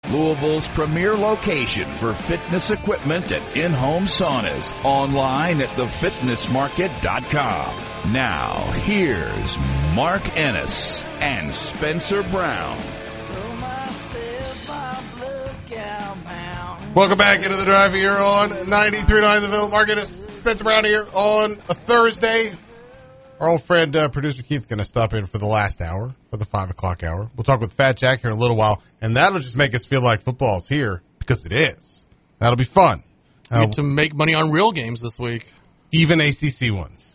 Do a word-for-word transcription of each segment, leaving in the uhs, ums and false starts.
Louisville's premier location for fitness equipment and in-home saunas. Online at the fitness market dot com. Now, here's Mark Ennis and Spencer Brown. Welcome back into the drive here on ninety-three point nine The Ville. Mark Ennis, Spencer Brown here on a Thursday. Our old friend, uh, producer Keith, going to stop in for the last hour, for the five o'clock hour. We'll talk with Fat Jack here in a little while, and that'll just make us feel like football's here, because it is. That'll be fun. Uh, Get to make money on real games this week. Even A C C ones.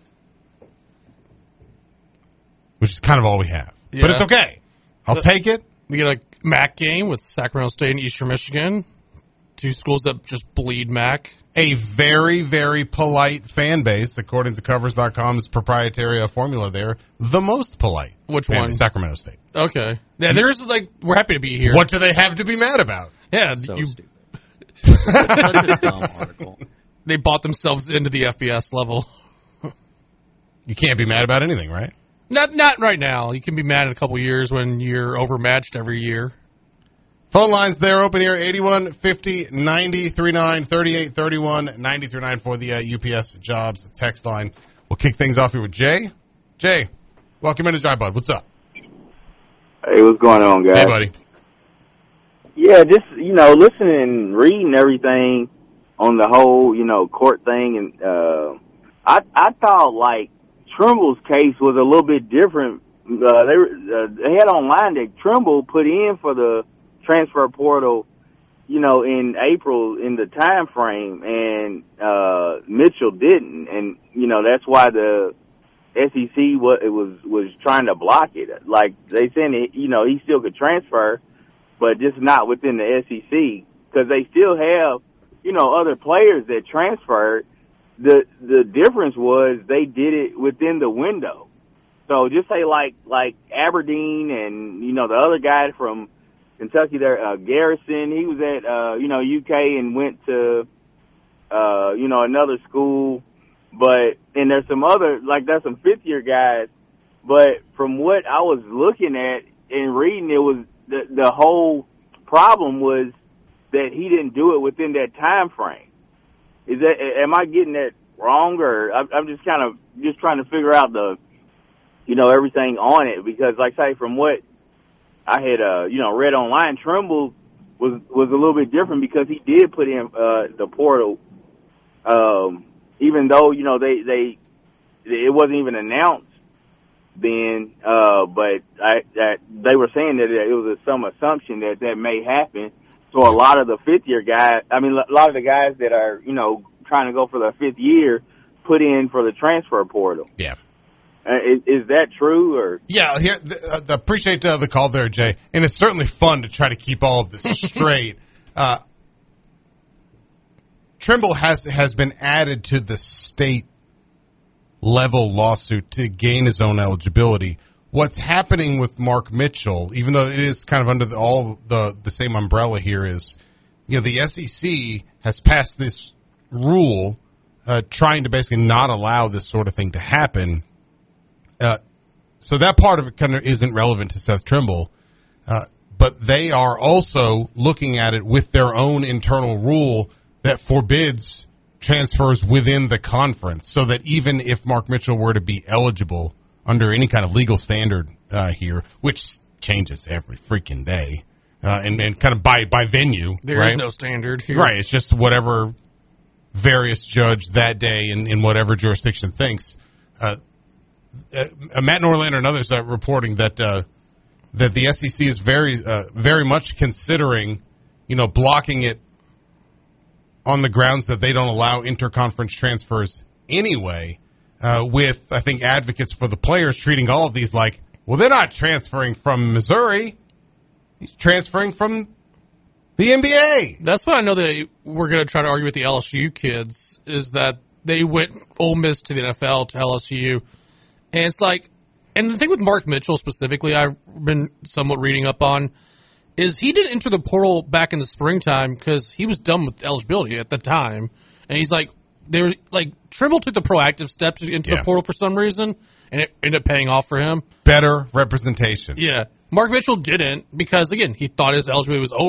Which is kind of all we have. Yeah. But it's okay. I'll the, take it. We get a M A C game with Sacramento State and Eastern Michigan. Two schools that just bleed M A C. A very, very polite fan base, according to Covers dot com's proprietary formula there. The most polite. Which one? Base, Sacramento State. Okay. Yeah, there's like, we're happy to be here. What do they have to be mad about? Yeah. So you, stupid. Such a dumb article. They bought themselves into the F B S level. You can't be mad about anything, right? Not not right now. You can be mad in a couple years when you're overmatched every year. Phone lines there open here, eighty-one fifty, ninety, thirty-nine, thirty-eight, thirty-one, ninety, thirty-nine for the uh, U P S Jobs text line. We'll kick things off here with Jay. Jay, welcome into Drive, bud. What's up? Hey, what's going on, guys? Hey, buddy. Yeah, just, you know, listening and reading everything on the whole, you know, court thing, and uh, I I thought, like, Trimble's case was a little bit different. Uh, they, uh, they had online that Trimble put in for the transfer portal, you know, in April in the time frame, and uh, Mitchell didn't, and you know that's why the S E C was it was was trying to block it. Like they said, it, you know, he still could transfer, but just not within the S E C because they still have, you know, other players that transferred. The the difference was they did it within the window. So just say like like Aberdeen and you know the other guy from Kentucky there, uh, Garrison, he was at, uh, you know, U K and went to, uh, you know, another school. But, and there's some other, like, there's some fifth year guys. But from what I was looking at and reading, it was, the, the whole problem was that he didn't do it within that time frame. Is that, am I getting that wrong? Or I'm, I'm just kind of, just trying to figure out the, you know, everything on it. Because, like, say, from what I had, uh, you know, read online, Trimble was was a little bit different because he did put in uh, the portal, um, even though you know they they it wasn't even announced then. Uh, but I, that they were saying that it was a, some assumption that that may happen. So a lot of the fifth year guys, I mean, a lot of the guys that are you know trying to go for their fifth year, put in for the transfer portal. Yeah. Uh, is, is that true? Or yeah, here, uh, appreciate uh, the call there, Jay. And it's certainly fun to try to keep all of this straight. Uh, Trimble has has been added to the state level lawsuit to gain his own eligibility. What's happening with Mark Mitchell, even though it is kind of under the, all the the same umbrella here, is you know the S E C has passed this rule uh, trying to basically not allow this sort of thing to happen. Uh, so that part of it kind of isn't relevant to Seth Trimble, uh, but they are also looking at it with their own internal rule that forbids transfers within the conference, so that even if Mark Mitchell were to be eligible under any kind of legal standard uh, here, which changes every freaking day, uh, and, and kind of by, by venue. There right? is no standard here. Right, it's just whatever various judge that day in, in whatever jurisdiction thinks. Uh, Uh, Matt Norlander and others are reporting that uh, that the S E C is very uh, very much considering, you know, blocking it on the grounds that they don't allow interconference transfers anyway. Uh, with I think advocates for the players treating all of these like, well, they're not transferring from Missouri; he's transferring from the N B A. That's what I know that we're going to try to argue with the L S U kids is that they went Ole Miss to the N F L to L S U. And it's like, and the thing with Mark Mitchell specifically, I've been somewhat reading up on, is he didn't enter the portal back in the springtime because he was done with eligibility at the time. And he's like, they were like, Trimble took the proactive steps into yeah. the portal for some reason, and it ended up paying off for him. Better representation. Yeah. Mark Mitchell didn't because, again, he thought his eligibility was over.